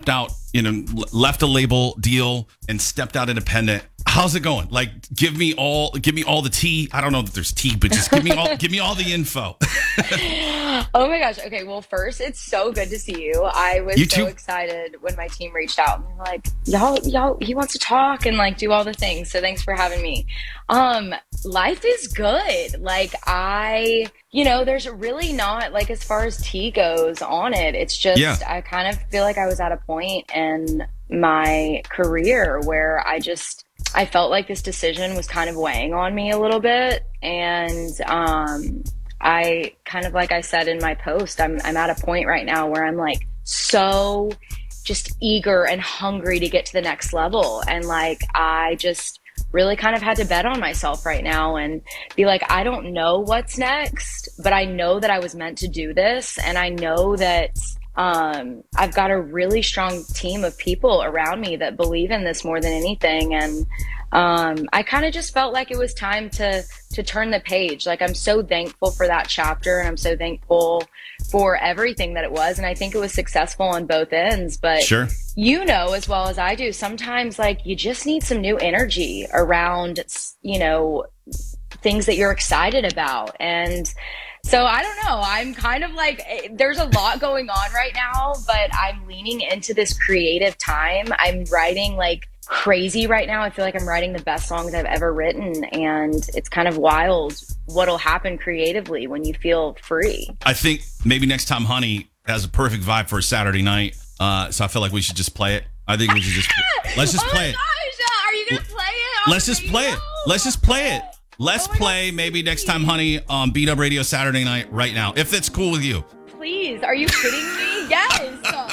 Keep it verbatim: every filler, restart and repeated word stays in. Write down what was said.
stepped out, you know, left a label deal and stepped out independent. How's it going? Like, give me all, give me all the tea. I don't know that there's tea, but just give me all, give me all the info. Oh my gosh. Okay. Well, first, it's so good to see you. I was You so too. excited when my team reached out and they're like, y'all, y'all, he wants to talk and like do all the things. So thanks for having me. Um, life is good. Like I, you know, there's really not like, as far as tea goes on it, it's just, Yeah. I kind of feel like I was at a point in my career where I just, I felt like this decision was kind of weighing on me a little bit. And, um, I kind of, like I said in my post, I'm, I'm at a point right now where I'm like so just eager and hungry to get to the next level. And like, I just really kind of had to bet on myself right now and be like, I don't know what's next, but I know that I was meant to do this. And I know that um, I've got a really strong team of people around me that believe in this more than anything. And um, I kind of just felt like it was time to to turn the page. Like, I'm so thankful for that chapter, and I'm so thankful for everything that it was. And I think it was successful on both ends. But Sure. you know, as well as I do, sometimes like you just need some new energy around, you know, things that you're excited about. And so I don't know, I'm kind of like, there's a lot going on right now, but I'm leaning into this creative time. I'm writing like crazy right now. I feel like I'm writing the best songs I've ever written. And it's kind of wild what'll happen creatively when you feel free. I think maybe next time Honey has a perfect vibe for a Saturday night. Uh, so I feel like we should just play it. I think we should just, let's just oh play my it. Gosh, are you going to play it? on Let's the just play it. radio? Let's just play it. Let's Oh my play God, maybe next please. time Honey on Beat Up Radio Saturday night right now, if it's cool with you. Please, are you kidding me? Yes.